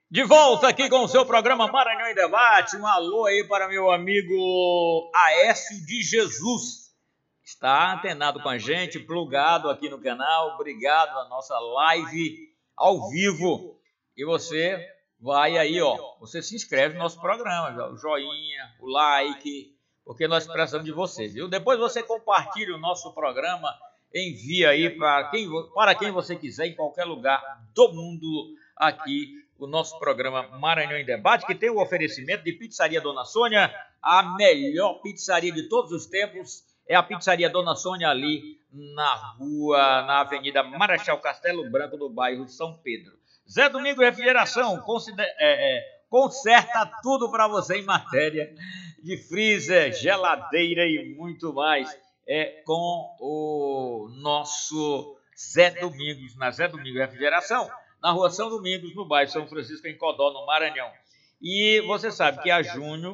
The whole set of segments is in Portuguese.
De volta aqui com o seu programa Maranhão em Debate. Um alô aí para meu amigo Aécio de Jesus. Está antenado com a gente, plugado aqui no canal. Obrigado a nossa live ao vivo. E você vai aí, ó. Você se inscreve no nosso programa, o joinha, o like, porque nós precisamos de você, viu? Depois você compartilha o nosso programa, envia aí para quem você quiser, em qualquer lugar do mundo aqui. O nosso programa Maranhão em Debate, que tem o oferecimento de Pizzaria Dona Sônia, a melhor pizzaria de todos os tempos, é a Pizzaria Dona Sônia ali na Avenida Marechal Castelo Branco, no bairro São Pedro. Zé Domingo Refrigeração, conserta tudo para você em matéria de freezer, geladeira e muito mais. É com o nosso Zé Domingos, na Zé Domingo Refrigeração, na Rua São Domingos, no bairro São Francisco, em Codó, no Maranhão. E você sabe que a Júnior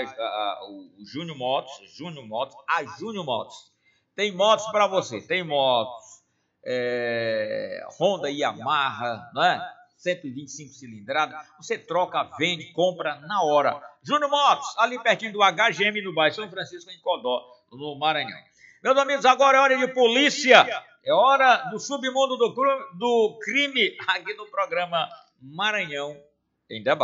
Motos, tem motos para você. Tem motos Honda e Yamaha, não é? 125 cilindrada. Você troca, vende, compra na hora. Júnior Motos, ali pertinho do HGM, no bairro São Francisco, em Codó, no Maranhão. Meus amigos, agora é hora de polícia. É hora do submundo do crime aqui no programa Maranhão em Debate.